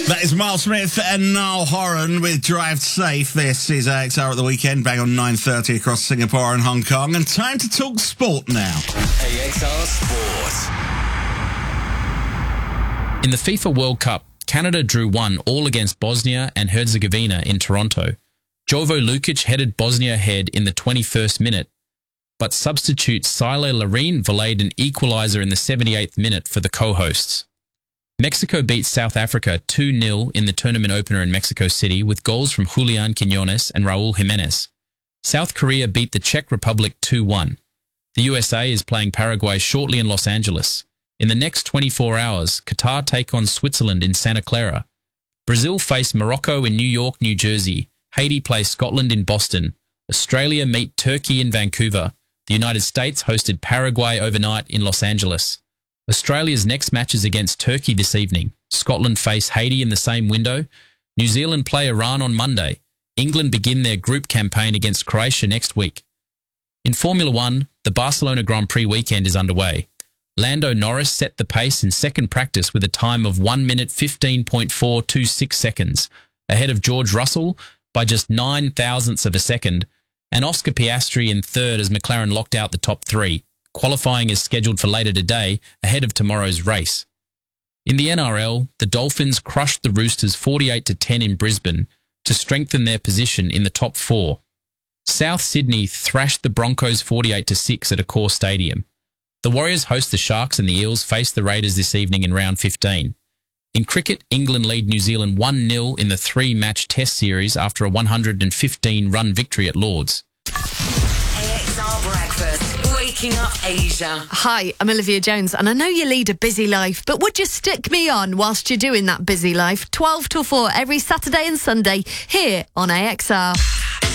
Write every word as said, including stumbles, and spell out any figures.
That is Miles Smith and Niall Horan with Drive Safe. This is A X R at the weekend, bang on nine thirty across Singapore and Hong Kong. And time to talk sport now. A X R Sport. In the FIFA World Cup, Canada drew one all against Bosnia and Herzegovina in Toronto. Jovo Lukic headed Bosnia ahead in the twenty-first minute, but substitute Sile Larin valeed an equaliser in the seventy-eighth minute for the co-hosts. Mexico beat South Africa two nil in the tournament opener in Mexico City with goals from Julian Quinones and Raul Jimenez. South Korea beat the Czech Republic two one. The U S A is playing Paraguay shortly in Los Angeles. In the next twenty-four hours, Qatar take on Switzerland in Santa Clara. Brazil face Morocco in New York, New Jersey. Haiti play Scotland in Boston. Australia meet Turkey in Vancouver. The United States hosted Paraguay overnight in Los Angeles. Australia's next match is against Turkey this evening. Scotland face Haiti in the same window. New Zealand play Iran on Monday. England begin their group campaign against Croatia next week. In Formula One, the Barcelona Grand Prix weekend is underway. Lando Norris set the pace in second practice with a time of one minute fifteen point four two six seconds, ahead of George Russell by just nine thousandths of a second, and Oscar Piastri in third as McLaren locked out the top three. Qualifying is scheduled for later today, ahead of tomorrow's race. In the N R L, the Dolphins crushed the Roosters forty-eight to ten in Brisbane to strengthen their position in the top four. South Sydney thrashed the Broncos forty-eight to six at Accor Stadium. The Warriors host the Sharks and the Eels face the Raiders this evening in round fifteen. In cricket, England lead New Zealand one nil in the three-match Test series after a one hundred fifteen run victory at Lords. A X R Breakfast, waking up Asia. Hi, I'm Olivia Jones, and I know you lead a busy life, but would you stick me on whilst you're doing that busy life? twelve till four every Saturday and Sunday here on A X R.